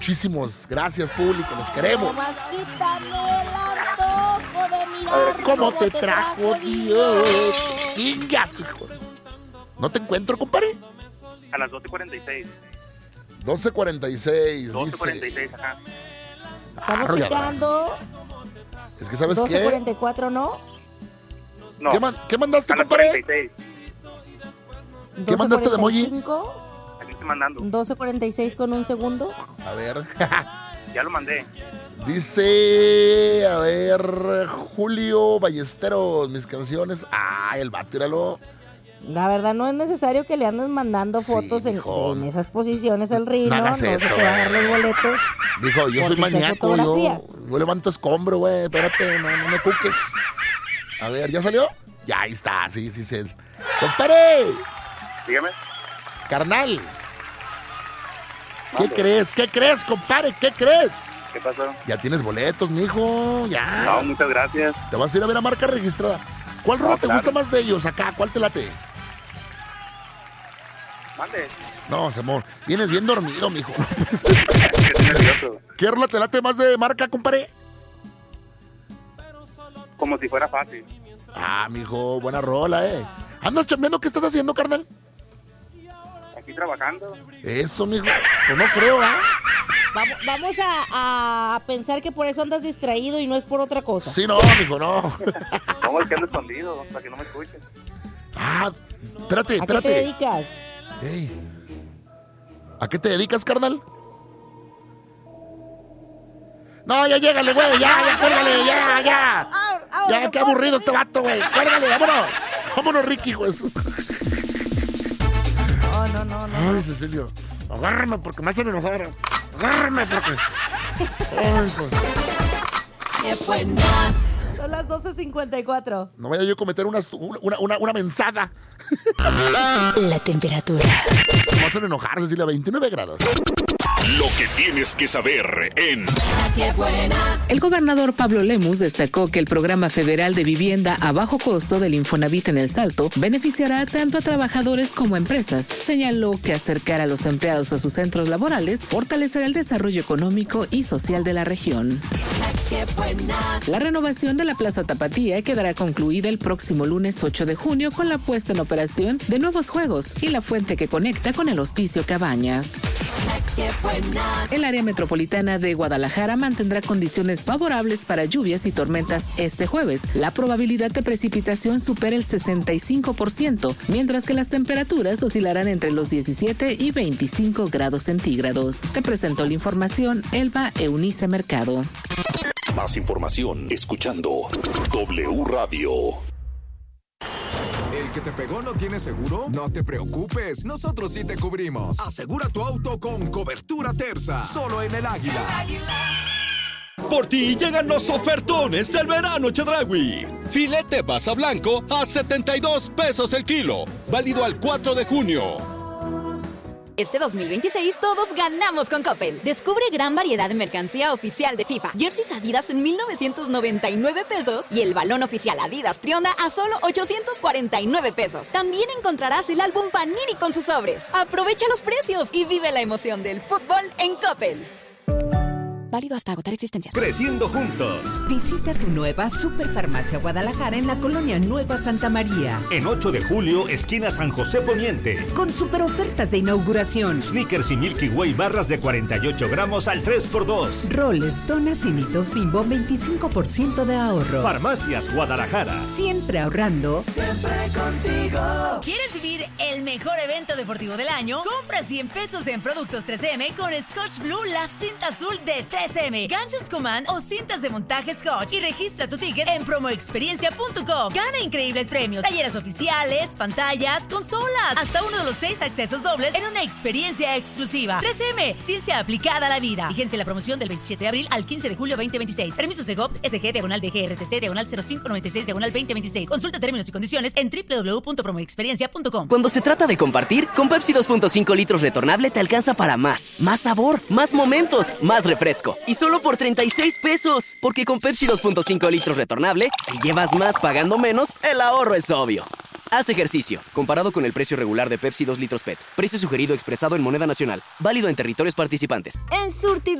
Muchísimas gracias, público, los queremos. Nomás quítame el antojo de mirar ¿Cómo te trajo Dios? Ingas, hijo. ¿No te encuentro, compadre? A las 12:46. 12:46. 12:46, ajá. Estamos checando. Es que, ¿sabes 12:44, ¿no? No. ¿Qué mandaste, a las compadre? 46. ¿Qué mandaste de emoji? Aquí estoy mandando. 12:46 con un segundo. A ver. Ya lo mandé. Dice, a ver, Julio Ballesteros, mis canciones. Ah, el vato, tíralo. La verdad no es necesario que le andes mandando fotos en esas posiciones al Rino. No hagas eso, se te van a dar los boletos. Dijo, yo soy maníaco, yo levanto escombro, güey. Espérate, no me cuques. A ver, ¿ya salió? Ya, ahí está, sí. ¡Compadre! Dígame. Carnal. ¿Qué crees, compadre? ¿Qué crees? ¿Qué pasó? Ya tienes boletos, mijo, ya. No, muchas gracias. Te vas a ir a ver a marca registrada. ¿Cuál rola te gusta más de ellos acá? ¿Cuál te late? Mande. No, amor, vienes bien dormido, mijo. Estoy nervioso. ¿Qué rola te late más de marca, compadre? Como si fuera fácil. Ah, mijo, buena rola, ¿Andas chambeando? ¿Qué estás haciendo, carnal? Aquí trabajando. Eso, mijo. Pues no creo, Vamos a pensar que por eso andas distraído y no es por otra cosa. Sí, no, mijo, no. No, es que ando escondido, para que no me escuchen. Ah, espérate. ¿A qué te dedicas? Ey. ¿A qué te dedicas, carnal? No, ya llégale, güey, ya, cuélgale, ya. Ya, qué aburrido este vato, güey. Cuélgale, vámonos, Ricky, hijo de su. No. Ay, Cecilio, agárrame porque me hacen enojar. Agárrame porque. Ay, pues. ¡Qué buena! Son las 12:54. No vaya yo a cometer una mensada. La temperatura. Me hacen enojar, Cecilia, 29 grados. Lo que tienes que saber en ¡Qué buena! El gobernador Pablo Lemus destacó que el programa federal de vivienda a bajo costo del Infonavit en El Salto beneficiará tanto a trabajadores como a empresas. Señaló que acercar a los empleados a sus centros laborales fortalecerá el desarrollo económico y social de la región. ¡Qué buena! La renovación de la Plaza Tapatía quedará concluida el próximo lunes 8 de junio con la puesta en operación de nuevos juegos y la fuente que conecta con el Hospicio Cabañas. ¡Qué buena! El área metropolitana de Guadalajara mantendrá condiciones favorables para lluvias y tormentas este jueves. La probabilidad de precipitación supera el 65%, mientras que las temperaturas oscilarán entre los 17 y 25 grados centígrados. Te presentó la información Elba Eunice Mercado. Más información escuchando W Radio. ¿El que te pegó no tiene seguro? No te preocupes, nosotros sí te cubrimos. Asegura tu auto con cobertura Terza, solo en El Águila. Por ti llegan los ofertones del verano Chedraui. Filete basa blanco a 72 pesos el kilo, válido al 4 de junio. Este 2026 todos ganamos con Coppel. Descubre gran variedad de mercancía oficial de FIFA. Jerseys Adidas en 1,999 pesos y el balón oficial Adidas Trionda a solo 849 pesos. También encontrarás el álbum Panini con sus sobres. Aprovecha los precios y vive la emoción del fútbol en Coppel. Válido hasta agotar existencias. Creciendo juntos. Visita tu nueva Superfarmacia Guadalajara en la colonia Nueva Santa María. En 8 de julio, esquina San José Poniente. Con super ofertas de inauguración. Snickers y Milky Way barras de 48 gramos al 3x2. Roles, donas y mitos Bimbo 25% de ahorro. Farmacias Guadalajara. Siempre ahorrando. Siempre contigo. ¿Quieres vivir el mejor evento deportivo del año? Compra 100 pesos en productos 3M con Scotch Blue, la cinta azul de 3M, ganchos Command o cintas de montaje Scotch y registra tu ticket en promoexperiencia.com. Gana increíbles premios, talleres oficiales, pantallas, consolas, hasta uno de los 6 accesos dobles en una experiencia exclusiva. 3M, ciencia aplicada a la vida. Vigencia la promoción del 27 de abril al 15 de julio 2026. Permisos de GOV, SG, /DGRTC, /0596, /2026. Consulta términos y condiciones en www.promoexperiencia.com. Cuando se trata de compartir, con Pepsi 2.5 litros retornable te alcanza para más. Más sabor, más momentos, más refresco. Y solo por 36 pesos. Porque con Pepsi 2.5 litros retornable, si llevas más pagando menos, el ahorro es obvio. Haz ejercicio. Comparado con el precio regular de Pepsi 2 litros PET. Precio sugerido expresado en moneda nacional. Válido en territorios participantes. En Surtidor